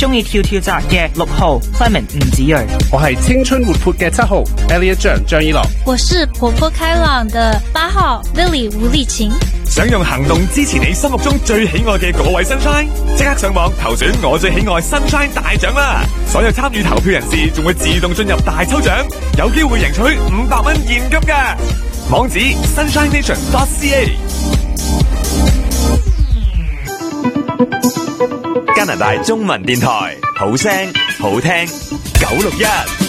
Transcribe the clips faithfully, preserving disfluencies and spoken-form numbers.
中意跳跳紮嘅六號 Clement 吳子睿， 我係青春活潑嘅七號 Elliot 張張依樂， 我是活潑開朗的八號 Lily 吳麗琴。 想用行動支持你心目中最喜愛嘅嗰位 Sunshine， 即刻上網投選我最喜愛 Sunshine 大獎啦！所有參與投票人士仲會自動進入大抽獎，有機會贏取五百蚊現金㗎。網址 sunshine nation dot c a。加拿大中文電台，好聲好聽九六一。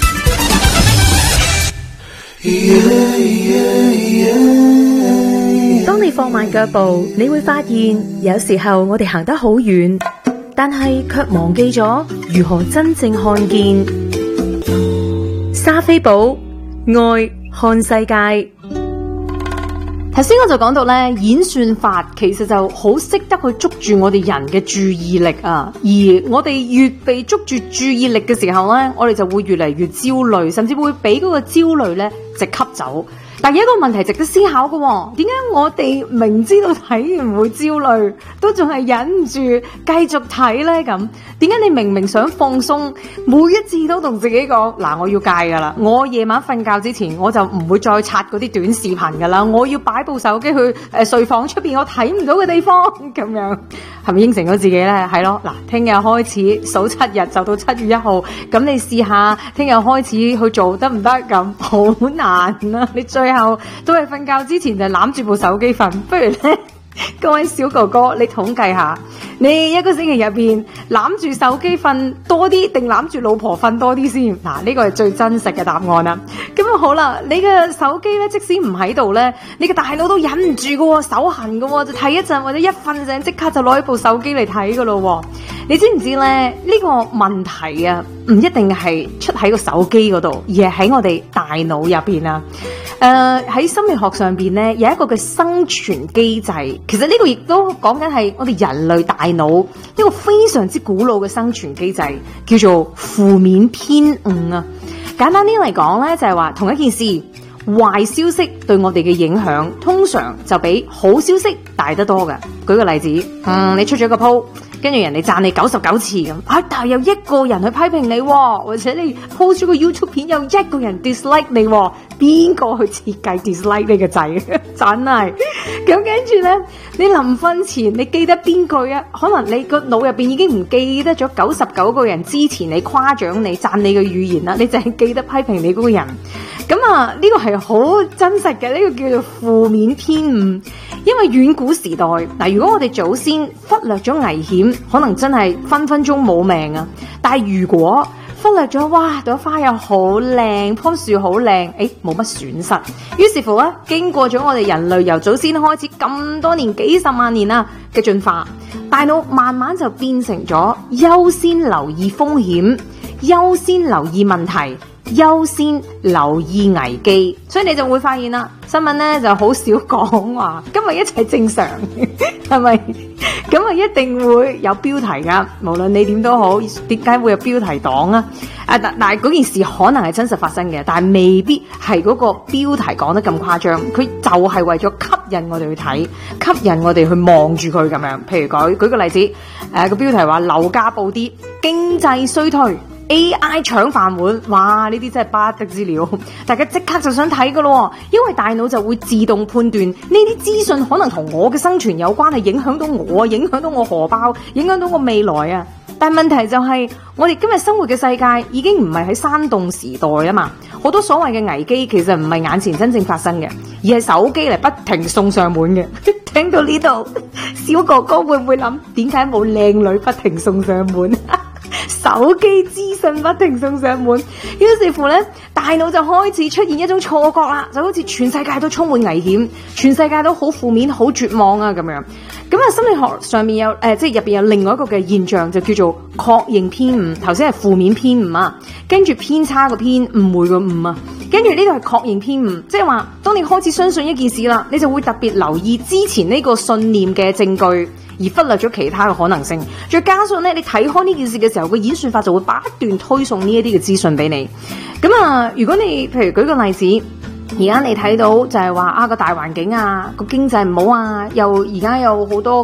當你放慢腳步，你會發現有時候我哋行得好遠，但係卻忘記咗如何真正看見。莎菲寶愛看世界。 頭先我就講到咧，演算法其實就好識得去捉住我哋人嘅注意力啊，而我哋越被捉住注意力嘅時候咧，我哋就會越嚟越焦慮，甚至會俾嗰個焦慮咧直吸走。但係有一個問題值得思考嘅，點解我哋明知道睇完會焦慮，都仲係忍唔住繼續睇呢？咁點解你明明想放鬆，每一次都同自己講嗱，我要戒噶啦，我夜晚瞓覺之前我就唔會再刷嗰啲短視頻噶啦，我要擺部手機去誒、呃、睡房出邊我睇唔到嘅地方咁樣，係咪應承咗自己呢？係咯，嗱，聽日開始數七日就到七月一號，咁你試下聽日開始去做得唔得？咁好難啊！你最後都係瞓覺之前就攬住部手機瞓，不如咧，各位小哥哥，你統計下，你一個星期入邊攬住手機瞓多啲，定攬住老婆瞓多啲先？嗱，呢個係最真實嘅答案啦。咁啊好啦，你嘅手機咧，即使唔喺度咧，你嘅大腦都忍唔住嘅，手痕嘅，就睇一陣或者一瞓醒即刻就攞起部手機嚟睇嘅咯。你知唔知咧？呢個問題啊，唔一定係出喺個手機嗰度，而係喺我哋大腦入邊啊。誒、呃，喺心理學上邊咧，有一個嘅生存機制。其實呢個亦都講緊係我哋人類大腦一個非常之古老嘅生存機制，叫做負面偏誤啊。簡單啲嚟講咧，就係話同一件事，壞消息對我哋嘅影響，通常就比好消息大得多嘅。舉個例子，嗯，你出咗個 po，跟住人哋讚你九十九次咁，啊，但係有一個人去批評你，或者你 post 咗個 YouTube 片有一個人 dislike 你，邊個去設計 dislike 你嘅掣？真係咁，跟住咧，你臨瞓前你記得邊句啊？可能你個腦入邊已經唔記得咗九十九個人支持你、誇獎你、讚你嘅語言啦，你淨係記得批評你嗰個人。咁啊，呢個係好真實嘅，呢個叫做負面偏誤。因為遠古時代嗱，如果我哋祖先忽略咗危險，可能真係分分鐘冇命啊。但係如果忽略咗，哇，朵花又好靚，棵樹好靚，誒，冇乜損失。於是乎咧，經過咗我哋人類由祖先開始咁多年、幾十萬年啦嘅進化，大腦慢慢就變成咗優先留意風險、優先留意問題、優先留意危機。所以你就會發現啦，新聞咧就好少講話今日一切正常，係咪？咁啊，一定會有標題噶，無論你點都好，點解會有標題黨啊？啊，但但係嗰件事可能係真實發生嘅，但係未必係嗰個標題講得咁誇張。佢就係為咗吸引我哋去睇，吸引我哋去望住佢咁樣。譬如舉舉個例子，誒、呃、個標題話樓價暴跌、經濟衰退、A I 搶飯碗，哇！呢啲真係不得之了，大家即刻就想睇噶咯，因為大腦就會自動判斷呢啲資訊可能同我嘅生存有關，係影響到我，影響到我荷包，影響到我未來啊！但問題就係、是，我哋今日生活嘅世界已經唔係喺山洞時代啊嘛，好多所謂嘅危機其實唔係眼前真正發生嘅，而係手機嚟不停送上門嘅。聽到呢度，小哥哥會唔會諗點解冇靚女不停送上門？手機資訊不停送上門，於是乎咧，大腦就開始出現一種錯覺啦，就好似全世界都充滿危險，全世界都好負面、好絕望啊咁樣。咁啊，心理學上面有誒、呃，即係入邊有另外一個嘅現象，就叫做確認偏誤。頭先係負面偏誤啊，跟住偏差個偏，誤會個誤啊，跟住呢度係確認偏誤，即係話當你開始相信一件事啦，你就會特別留意之前呢個信念嘅證據，而忽略咗其他嘅可能性。再加上咧，你睇開呢件事嘅時候，個演算法就會不斷推送呢一啲嘅資訊俾你。咁啊，如果你譬如舉個例子。而家你睇到就係話啊個大環境啊個經濟唔好啊，又而家有好多